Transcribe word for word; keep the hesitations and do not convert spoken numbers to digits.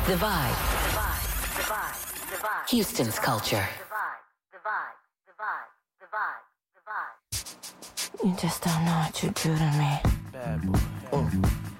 The Vibe. The Vibe. The Vibe. The Vibe. Houston's culture. The Vibe. The Vibe. The Vibe. The Vibe. The Vibe. You just don't know what you do to me. Bad boy. Uh.